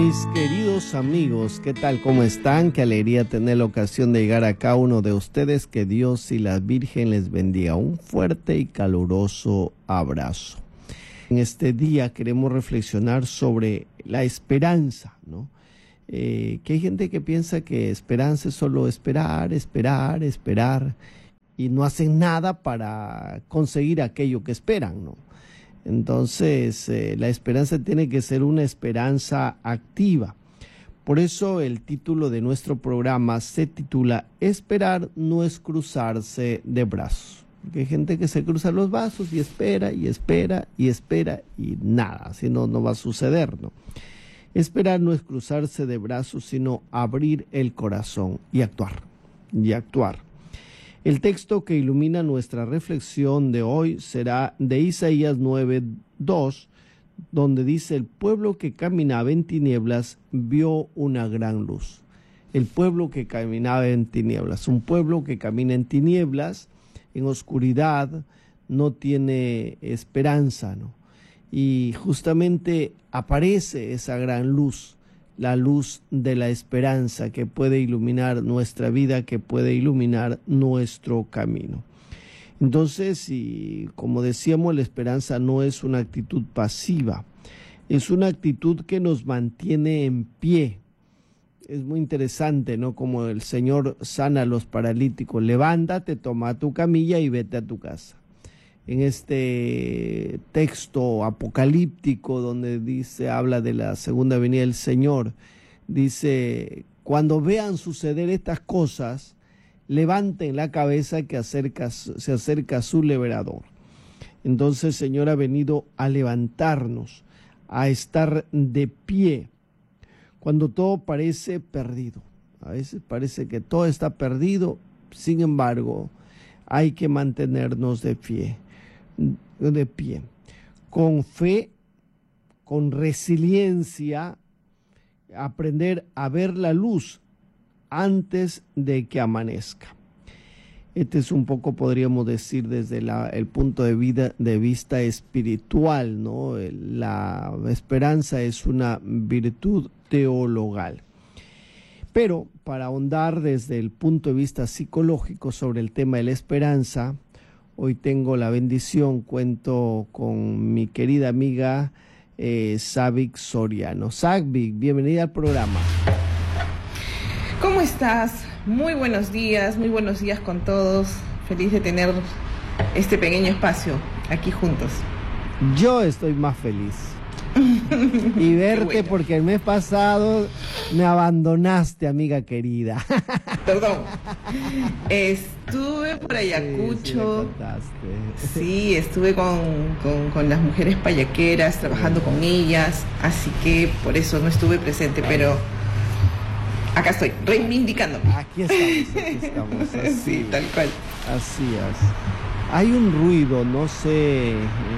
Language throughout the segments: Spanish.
Mis queridos amigos, ¿qué tal? ¿Cómo están? Qué alegría tener la ocasión de llegar a cada uno de ustedes. Que Dios y la Virgen les bendiga. Un fuerte y caluroso abrazo. En este día queremos reflexionar sobre la esperanza, ¿no? Que hay gente que piensa que esperanza es solo esperar y no hacen nada para conseguir aquello que esperan, ¿no? Entonces, la esperanza tiene que ser una esperanza activa. Por eso el título de nuestro programa se titula Esperar no es cruzarse de brazos. Porque hay gente que se cruza los brazos y espera y espera y espera y nada, así no va a suceder, ¿no? Esperar no es cruzarse de brazos, sino abrir el corazón y actuar, y actuar. El texto que ilumina nuestra reflexión de hoy será de Isaías 9:2, donde dice: el pueblo que caminaba en tinieblas vio una gran luz. El pueblo que caminaba en tinieblas, un pueblo que camina en tinieblas, en oscuridad, no tiene esperanza, ¿no? Y justamente aparece esa gran luz, la luz de la esperanza que puede iluminar nuestra vida, que puede iluminar nuestro camino. Entonces, y como decíamos, la esperanza no es una actitud pasiva, es una actitud que nos mantiene en pie. Es muy interesante, ¿no? Como el Señor sana a los paralíticos: levántate, toma tu camilla y vete a tu casa. En este texto apocalíptico donde habla de la segunda venida del Señor, dice: cuando vean suceder estas cosas, levanten la cabeza que se acerca su liberador. Entonces el Señor ha venido a levantarnos, a estar de pie, cuando todo parece perdido. A veces parece que todo está perdido, sin embargo, hay que mantenernos de pie, con fe, con resiliencia, aprender a ver la luz antes de que amanezca. Este es un poco, podríamos decir, desde el punto de vista espiritual, ¿no? La esperanza es una virtud teologal. Pero para ahondar desde el punto de vista psicológico sobre el tema de la esperanza, hoy tengo la bendición, cuento con mi querida amiga Savik Soriano. Savik, bienvenida al programa. ¿Cómo estás? Muy buenos días con todos. Feliz de tener este pequeño espacio aquí juntos. Yo estoy más feliz. Y verte, bueno, porque el mes pasado me abandonaste, amiga querida. Perdón. Estuve por Ayacucho. Sí, estuve con las mujeres payaqueras, trabajando con ellas, así que por eso no estuve presente, pero acá estoy, reivindicándome. Aquí estamos. Así, sí, tal cual. Así es. Hay un ruido, no sé.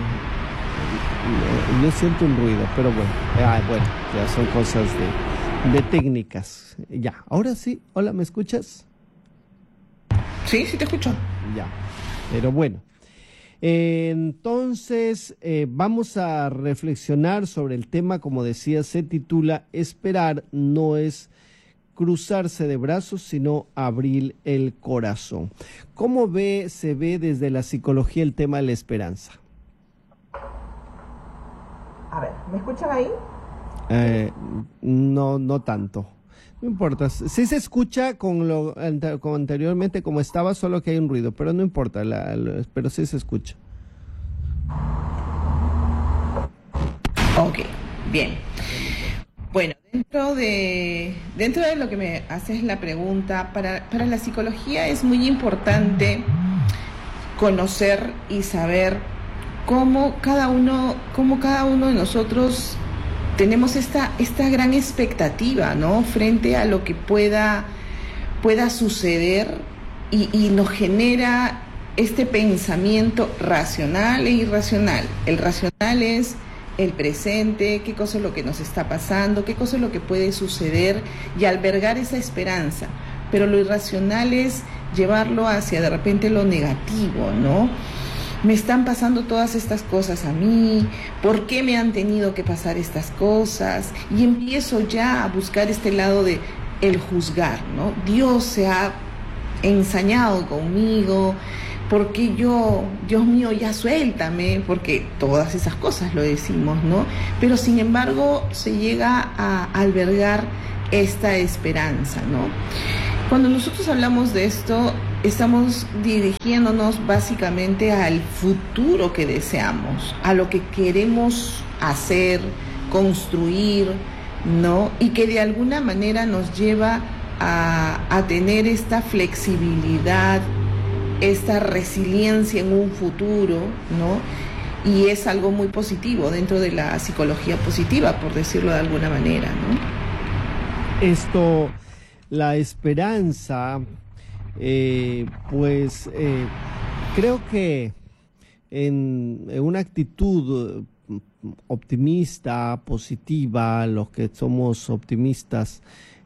Yo siento un ruido, pero bueno, ya son cosas de técnicas. Ya, ahora sí. Hola, ¿me escuchas? Sí, te escucho. Ya, pero bueno. Entonces, vamos a reflexionar sobre el tema, como decía, se titula Esperar no es cruzarse de brazos, sino abrir el corazón. ¿Cómo se ve desde la psicología el tema de la esperanza? A ver, ¿me escuchan ahí? No tanto. No importa. Sí se escucha con anteriormente como estaba, solo que hay un ruido, pero no importa, pero sí se escucha. Ok, bien. Bueno, dentro de lo que me haces la pregunta, para la psicología es muy importante conocer y saber cómo cada uno de nosotros tenemos esta gran expectativa, ¿no? Frente a lo que pueda suceder y nos genera este pensamiento racional e irracional. El racional es el presente, qué cosa es lo que nos está pasando, qué cosa es lo que puede suceder y albergar esa esperanza. Pero lo irracional es llevarlo hacia de repente lo negativo, ¿no? me están pasando todas estas cosas a mí, ¿por qué me han tenido que pasar estas cosas? Y empiezo ya a buscar este lado de el juzgar, ¿no? Dios se ha ensañado conmigo, porque Dios mío, ya suéltame, porque todas esas cosas lo decimos, ¿no? Pero sin embargo se llega a albergar esta esperanza, ¿no? Cuando nosotros hablamos de esto, estamos dirigiéndonos básicamente al futuro que deseamos, a lo que queremos hacer, construir, ¿no? Y que de alguna manera nos lleva a tener esta flexibilidad, esta resiliencia en un futuro, ¿no? Y es algo muy positivo dentro de la psicología positiva, por decirlo de alguna manera, ¿no? La esperanza, creo que en una actitud optimista, positiva, los que somos optimistas,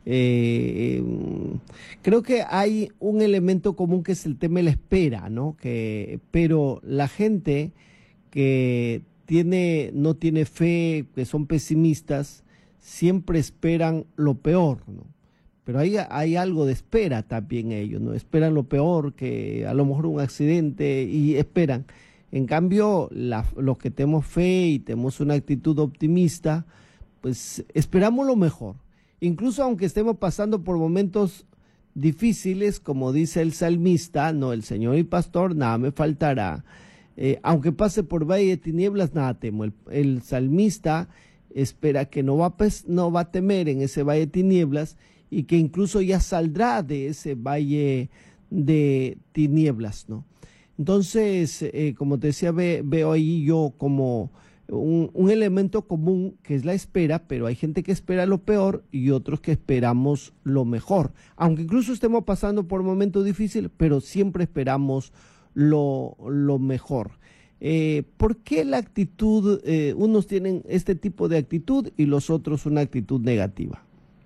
creo que hay un elemento común que es el tema de la espera, ¿no? Pero la gente que no tiene fe, que son pesimistas, siempre esperan lo peor, ¿no? Pero hay algo de espera también ellos, ¿no? Esperan lo peor, que a lo mejor un accidente, y esperan. En cambio, los que tenemos fe y tenemos una actitud optimista, pues esperamos lo mejor. Incluso aunque estemos pasando por momentos difíciles, como dice el salmista, no, el Señor y pastor, nada me faltará. Aunque pase por valle de tinieblas, nada temo. El salmista espera que no va a temer en ese valle de tinieblas, y que incluso ya saldrá de ese valle de tinieblas, ¿no? Entonces, como te decía, veo ahí yo como un elemento común, que es la espera, pero hay gente que espera lo peor y otros que esperamos lo mejor. Aunque incluso estemos pasando por momentos difíciles, pero siempre esperamos lo mejor. ¿Por qué la actitud, unos tienen este tipo de actitud y los otros una actitud negativa?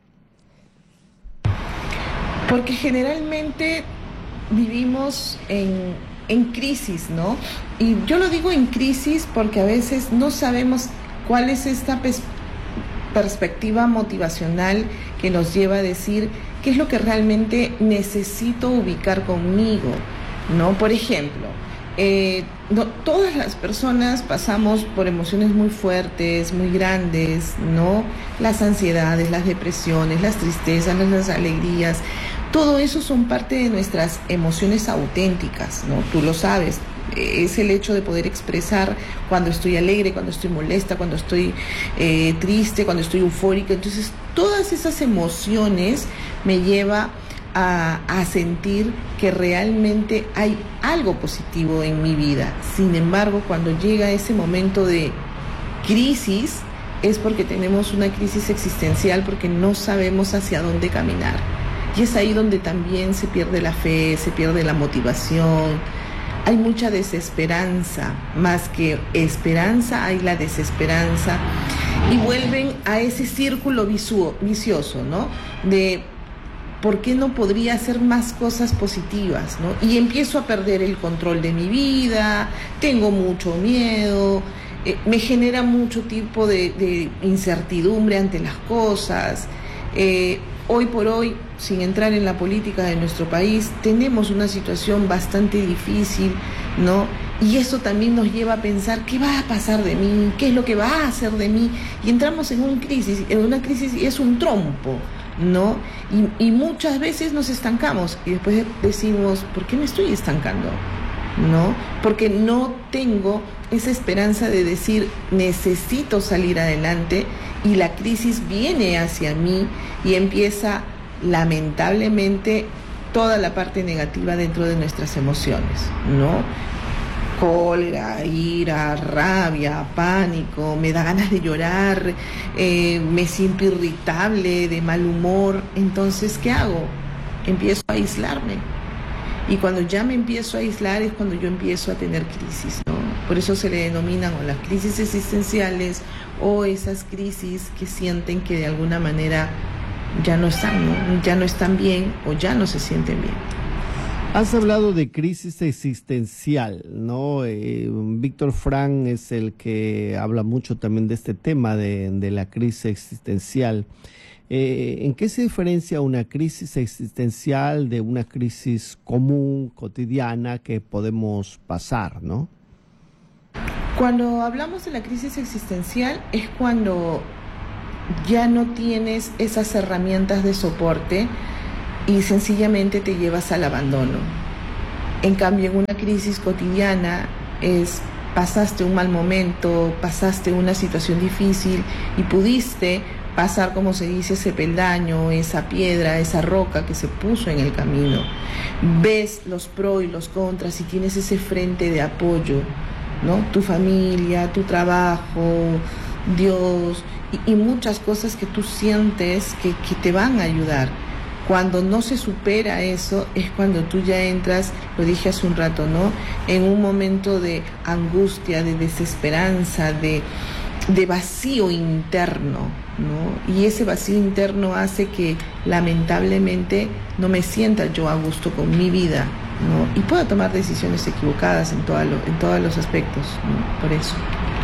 Porque generalmente vivimos en crisis, ¿no? Y yo lo digo en crisis porque a veces no sabemos cuál es esta perspectiva motivacional que nos lleva a decir qué es lo que realmente necesito ubicar conmigo, ¿no? Por ejemplo, no, todas las personas pasamos por emociones muy fuertes, muy grandes, ¿no? Las ansiedades, las depresiones, las tristezas, las alegrías, todo eso son parte de nuestras emociones auténticas, ¿no? Tú lo sabes, es el hecho de poder expresar cuando estoy alegre, cuando estoy molesta, cuando estoy triste, cuando estoy eufórica. Entonces, todas esas emociones me llevan a sentir que realmente hay algo positivo en mi vida. Sin embargo, cuando llega ese momento de crisis, es porque tenemos una crisis existencial, porque no sabemos hacia dónde caminar. Y es ahí donde también se pierde la fe, se pierde la motivación. Hay mucha desesperanza, más que esperanza hay la desesperanza. Y vuelven a ese círculo vicioso, ¿no? De ¿por qué no podría hacer más cosas positivas, ¿no? Y empiezo a perder el control de mi vida, tengo mucho miedo, me genera mucho tipo de incertidumbre ante las cosas. Hoy por hoy, sin entrar en la política de nuestro país, tenemos una situación bastante difícil, ¿no? Y eso también nos lleva a pensar, ¿qué va a pasar de mí? ¿Qué es lo que va a hacer de mí? Y entramos en una crisis y es un trompo, ¿no? Y muchas veces nos estancamos y después decimos, ¿por qué me estoy estancando? ¿No? Porque no tengo esa esperanza de decir, necesito salir adelante, y la crisis viene hacia mí y empieza lamentablemente toda la parte negativa dentro de nuestras emociones, ¿no? Cólera, ira, rabia, pánico, me da ganas de llorar, me siento irritable, de mal humor. Entonces, ¿qué hago? Empiezo a aislarme. Y cuando ya me empiezo a aislar es cuando yo empiezo a tener crisis, ¿no? Por eso se le denominan o las crisis existenciales o esas crisis que sienten que de alguna manera ya no están, ¿no? Ya no están bien o ya no se sienten bien. Has hablado de crisis existencial, ¿no? Víctor Frank es el que habla mucho también de este tema de la crisis existencial. ¿En qué se diferencia una crisis existencial de una crisis común, cotidiana, que podemos pasar, ¿no? Cuando hablamos de la crisis existencial es cuando ya no tienes esas herramientas de soporte y sencillamente te llevas al abandono. En cambio, en una crisis cotidiana pasaste un mal momento, pasaste una situación difícil y pudiste pasar, como se dice, ese peldaño, esa piedra, esa roca que se puso en el camino. Ves los pros y los contras y tienes ese frente de apoyo, ¿no? Tu familia, tu trabajo, Dios y muchas cosas que tú sientes que te van a ayudar. Cuando no se supera eso es cuando tú ya entras, lo dije hace un rato, ¿no? En un momento de angustia, de desesperanza, de vacío interno, ¿no? Y ese vacío interno hace que lamentablemente no me sienta yo a gusto con mi vida, ¿no? Y puedo tomar decisiones equivocadas en todos los aspectos, ¿no? Por eso.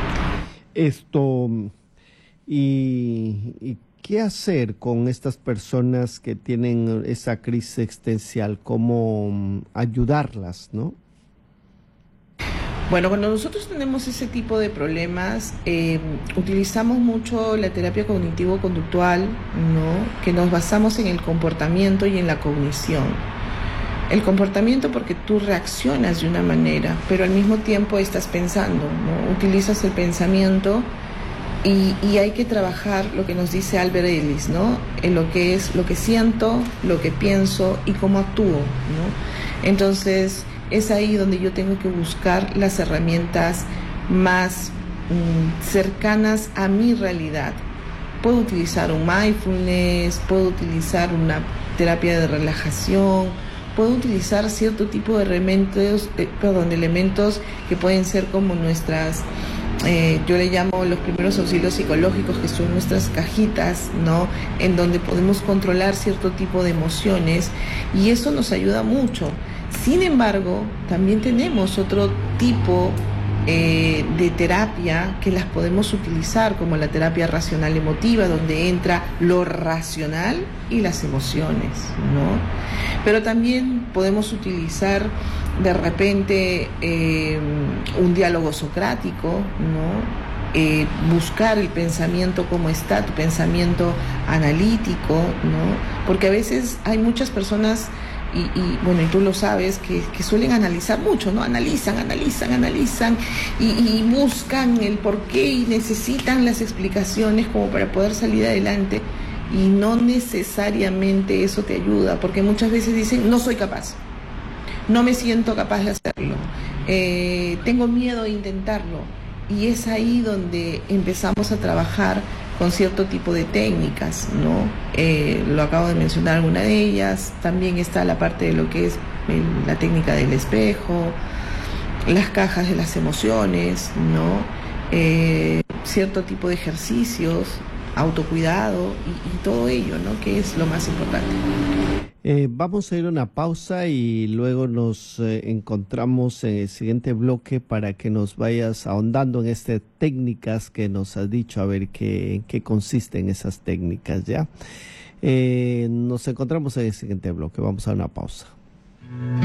¿Y qué hacer con estas personas que tienen esa crisis existencial? ¿Cómo ayudarlas, no? Bueno, cuando nosotros tenemos ese tipo de problemas, utilizamos mucho la terapia cognitivo-conductual, ¿no? Que nos basamos en el comportamiento y en la cognición. El comportamiento porque tú reaccionas de una manera, pero al mismo tiempo estás pensando, ¿no? Utilizas el pensamiento y hay que trabajar lo que nos dice Albert Ellis, ¿no? En lo que es lo que siento, lo que pienso y cómo actúo, ¿no? Entonces es ahí donde yo tengo que buscar las herramientas más cercanas a mi realidad. Puedo utilizar un mindfulness, puedo utilizar una terapia de relajación, puedo utilizar cierto tipo de elementos que pueden ser como nuestras, yo le llamo los primeros auxilios psicológicos, que son nuestras cajitas, ¿no? En donde podemos controlar cierto tipo de emociones y eso nos ayuda mucho. Sin embargo, también tenemos otro tipo de terapia que las podemos utilizar, como la terapia racional emotiva, donde entra lo racional y las emociones, ¿no? Pero también podemos utilizar de repente un diálogo socrático, ¿no? Buscar el pensamiento como está, tu pensamiento analítico, ¿no? Porque a veces hay muchas personas bueno, y tú lo sabes, que suelen analizar mucho, ¿no? Analizan y buscan el porqué y necesitan las explicaciones como para poder salir adelante y no necesariamente eso te ayuda, porque muchas veces dicen, no soy capaz, no me siento capaz de hacerlo, tengo miedo de intentarlo y es ahí donde empezamos a trabajar con cierto tipo de técnicas, ¿no? Lo acabo de mencionar alguna de ellas. También está la parte de lo que es la técnica del espejo, las cajas de las emociones, ¿no? Cierto tipo de ejercicios, autocuidado y todo ello, ¿no? Que es lo más importante. Vamos a ir a una pausa y luego nos encontramos en el siguiente bloque para que nos vayas ahondando en estas técnicas que nos has dicho, a ver en qué consisten esas técnicas, ¿ya? Nos encontramos en el siguiente bloque, vamos a una pausa.